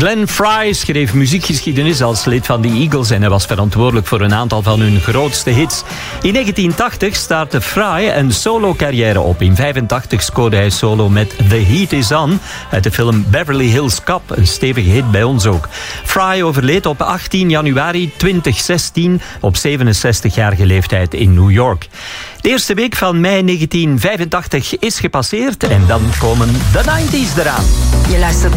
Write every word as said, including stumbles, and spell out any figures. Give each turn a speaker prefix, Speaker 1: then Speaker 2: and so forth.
Speaker 1: Glenn Frey schreef muziekgeschiedenis als lid van de Eagles en hij was verantwoordelijk voor een aantal van hun grootste hits. In negentien tachtig startte Frey een solo-carrière op. In vijfentachtig scoorde hij solo met The Heat Is On uit de film Beverly Hills Cop, een stevige hit bij ons ook. Frey overleed op achttien januari tweeduizend zestien op zevenenzestigjarige leeftijd in New York. De eerste week van mei negentien vijfentachtig is gepasseerd en dan komen de negentig's eraan.
Speaker 2: Je luistert